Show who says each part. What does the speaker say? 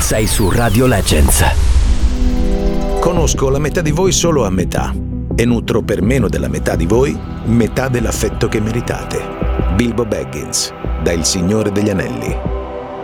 Speaker 1: Sei su Radio Legends.
Speaker 2: Conosco la metà di voi solo a metà e nutro per meno della metà di voi metà dell'affetto che meritate. Bilbo Baggins, da Il Signore degli Anelli.